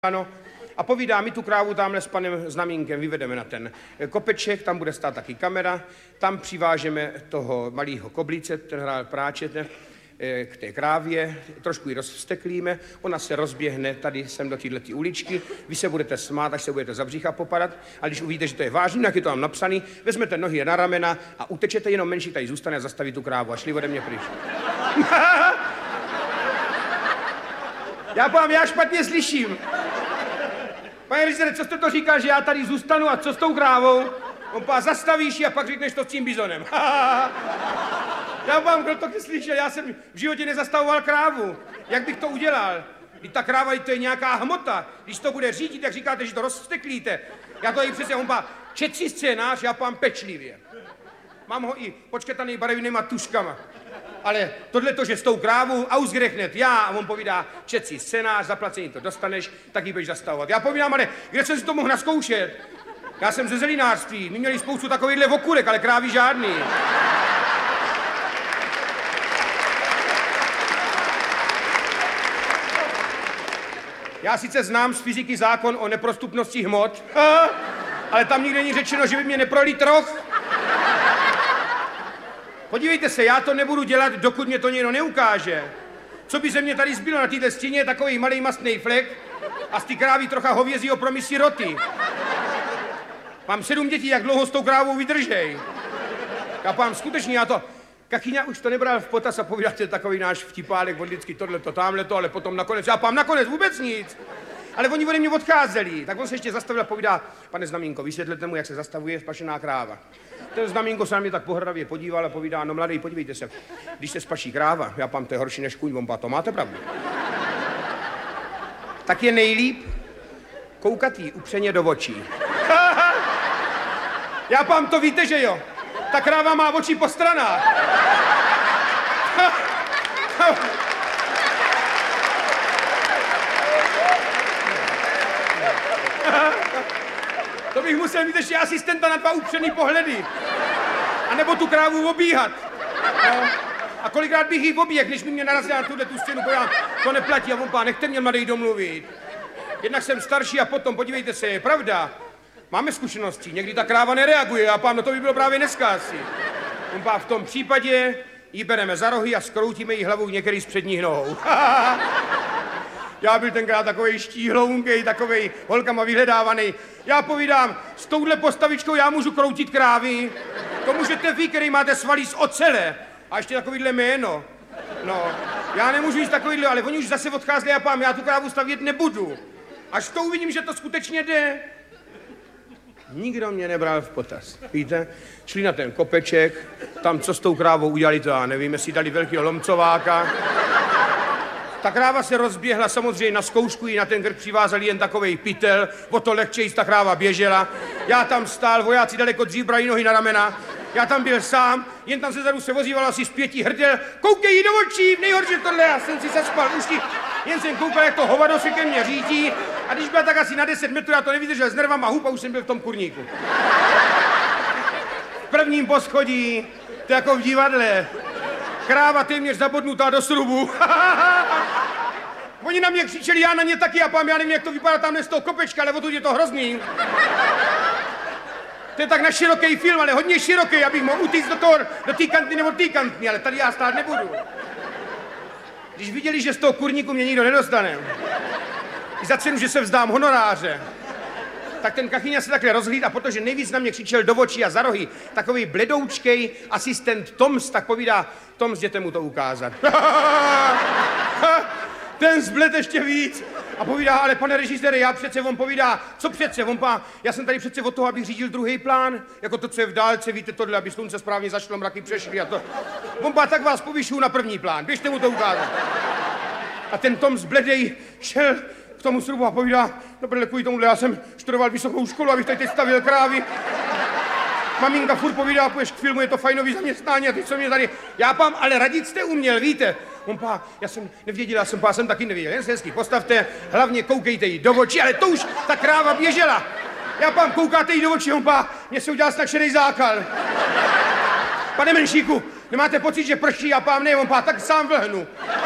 Ano, a povídá, my tu krávu tamhle s panem Znamínkem vyvedeme na ten kopeček, tam bude stát taky kamera, tam přivážeme toho malého koblice, ten hrál práčet k té krávě, trošku ji rozvsteklíme, ona se rozběhne tady sem do této uličky, vy se budete smát, až se budete za břicha popadat, a když uvidíte, že to je vážný, jak je to tam napsaný, vezmete nohy na ramena a utečete, jenom menší tady zůstane a zastaví tu krávu a šli ode mě pryč. Já špatně slyším. Pane Rizere, co jste to říkal, že já tady zůstanu a co s tou krávou? On pá, zastavíš ji a pak řekneš to s tím bizonem. Já vám, kdo to slyšel, já jsem v životě nezastavoval krávu. Jak bych to udělal? Když ta kráva, to je nějaká hmota. Když to bude řídit, jak říkáte, že to rozsteklíte. Já to i přesně, on pá, četří scénář, já pám pečlivě. Mám ho i počketaný barevnýma tuškama. Ale tohleto, že s tou krávou ausgerechnet já, a on povídá, čet si scénář, zaplacení to dostaneš, tak ji budeš zastavovat. Já povídám, ale kde jsem si to mohl naskoušet? Já jsem ze zelinářství, my měli spoustu takovýchhle okurek, ale krávy žádný. Já sice znám z fyziky zákon o neprostupnosti hmot, ale tam nikde není řečeno, že by mě neprolít roh. Podívejte se, já to nebudu dělat, dokud mě to někdo neukáže. Co by ze mě tady zbylo na této stěně, je takový malý mastný flek a z té krávy trocha hovězího pro mý siroty. Mám 7 dětí, jak dlouho s tou krávou vydržej. Já pám, skutečně, já to... Kachyňa už to nebral v potaz a povídáte takový náš vtipálek, on vždycky tohleto, tamhleto, ale potom nakonec, já pám, nakonec vůbec nic. Ale oni ode mě odcházeli, tak on se ještě zastavil a povídá, pane Znamínko, vysvětlete mu, jak se zastavuje spašená kráva. Ten Znamínko se na mě tak pohrdavě podíval a povídá, no mladý, podívejte se, když se spaší kráva, já pám, to je horší než kůň, bomba, to máte pravdu. Tak je nejlíp koukat jí upřeně do očí. Já pám, to víte, že jo, ta kráva má oči po stranách. To bych musel mít ještě asistenta na 2 upřený pohledy. A nebo tu krávu obíhat. No. A kolikrát bych jí oběh, než mi mě narazila na tuhle tu stěnu, pojám, to neplatí a on pá, nechte mě mladej domluvit. Jednak jsem starší a potom, podívejte se, je pravda. Máme zkušenosti, někdy ta kráva nereaguje a pán, no to by bylo právě dneska asi. On pá, v tom případě ji bereme za rohy a skroutíme jí hlavou některý z předních nohou. Já byl tenkrát takovej štíhlounkej, takovej holkama vyhledávaný. Já povídám, s touhle postavičkou já můžu kroutit krávy. To můžete vy, který máte svalí z ocele. A ještě takovýhle jméno. No, já nemůžu jít takovýhle, ale oni už zase odcházeli a pám, já tu krávu stavět nebudu. Až to uvidím, že to skutečně jde. Nikdo mě nebral v potaz. Víte, šli na ten kopeček, tam co s tou krávou udělali, to já nevím, jestli dali velkého lomcováka. Ta kráva se rozběhla, samozřejmě na zkoušku jí na ten krk přivázali jen takovej pytel, o to lehčej ta kráva běžela. Já tam stál, vojáci daleko dřív brali nohy na ramena, já tam byl sám, jen tam se zadu se vozíval asi z 5 hrdel. Koukej jí do očí, nejhorší tohle, já jsem si zaspal uši, jen jsem koukal, jak to hovado se ke mně řídí, a když byla tak asi na 10 metrů, já to nevydržel s nervama hub a už jsem byl v tom kurníku. V prvním poschodí, to jako v divadle, kráva téměř zabodnutá do srubu. Oni na mě křičeli, já na ně taky a pám, já nevím, jak to vypadá tamhle z toho kopečka, ale odtud je to hrozný. To je tak na široký film, ale hodně široký, abych mohl utíct do té kantny nebo té kantny, ale tady já stát nebudu. Když viděli, že z toho kurníku mě nikdo nedostane, i za cenu, že se vzdám honoráře, tak ten Kachyňa se takhle rozhlíd a protože nejvíc na mě křičel do očí a za rohy, takový bledoučkej asistent Toms, tak povídá, Toms, jděte mu to ukázat. Ten zbled ještě víc a povídá, ale pane režisére, já přece, on povídá, co přece, on pá, já jsem tady přece od toho, abych řídil druhý plán, jako to, co je v dálce, víte tohle, aby slunce správně zašlo, mraky přešly a to. On pá, tak vás povyšuju na první plán, běžte mu to ukázat. A ten Toms bledej šel k tomu srubu a povídá, dobré, kvůli tomuhle, já jsem študoval vysokou školu, abych tady teď stavil krávy. Maminka furt povídá, půjdeš k filmu, je to fajnový zaměstnání a ty co mě tady, já pám, ale radit jste uměl, víte. On pá, já jsem nevěděl, jsem taky nevěděl, jen se hezky postavte, hlavně koukejte jí do očí, ale to už ta kráva běžela. Já pám, koukáte jí do očí, on pá, mě se udělal snad šedej zákal. Pane Menšíku, nemáte pocit, že prší, já pám, ne, on pá, tak sám vlhnu.